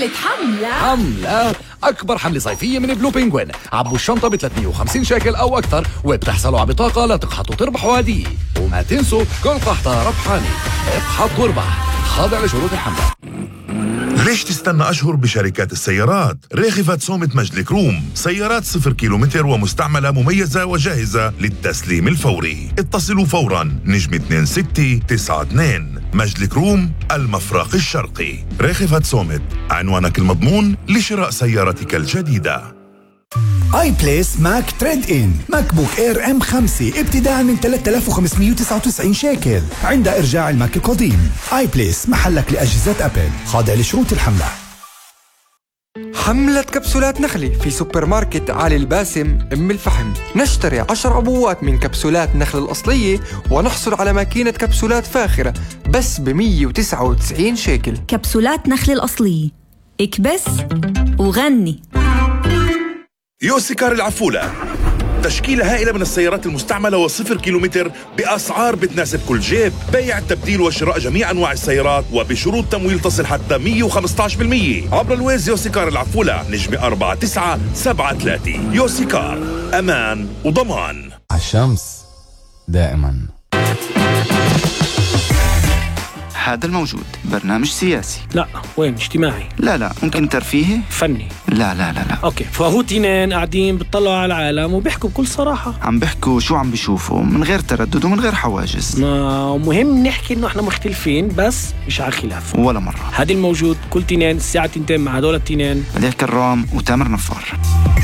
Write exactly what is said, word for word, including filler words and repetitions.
حملة حملة حملة أكبر حملة صيفية من بلو بينغوين. عبوا الشنطة ب ثلاثمية وخمسين شيكل أو أكثر وبتحصلوا على بطاقة لتقحطوا تربحوا هدية. وما تنسوا كل قحطة ربحانة. اقحط واربح، خاضع لشروط الحملة. ليش تستنى أشهر بشركات السيارات؟ ريخفت سومة مجد كروم، سيارات صفر كيلومتر ومستعملة مميزة وجاهزة للتسليم الفوري. اتصلوا فورا نجم اثنين ستة تسعة اثنين. مجد كروم، المفرق الشرقي. ريخفت سومة، عنوانك المضمون لشراء سيارتك الجديدة. اي بليس ماك تريد ان ماك بوك اير ام خمسة ابتداء من ثلاثة آلاف وخمسمية وتسعة وتسعين شيكل عند ارجاع الماك القديم. اي بليس محلك لاجهزه ابل، خاضع لشروط الحمله. حملة كبسولات نخلة في سوبر ماركت علي الباسم ام الفحم. نشتري عشر عبوات من كبسولات نخل الأصلية ونحصل على ماكينة كبسولات فاخرة بس ب مية وتسعة وتسعين شيكل. كبسولات نخل الأصلية، اكبس وغني. يوسيكار العفولة، تشكيلة هائلة من السيارات المستعملة وصفر كيلومتر بأسعار بتناسب كل جيب. بيع التبديل وشراء جميع أنواع السيارات وبشروط تمويل تصل حتى مية وخمسة عشر بالمية عبر الويز. يوسيكار العفولة نجم أربعة تسعة سبعة ثلاثة. يوسيكار، أمان وضمان. الشمس دائما. هذا الموجود برنامج سياسي. لا، وين اجتماعي؟ لا لا، ممكن ترفيهي فني. لا لا لا لا. اوكي، فهو تنين قاعدين بتطلعوا على العالم وبيحكوا بكل صراحة. عم بيحكوا شو عم بيشوفوا من غير تردد ومن غير حواجز. ما مهم نحكي انه احنا مختلفين بس مش على خلاف ولا مرة. هذا الموجود كل تنين الساعة تنتين مع هدول التنين بديع كرام وتامر نفار.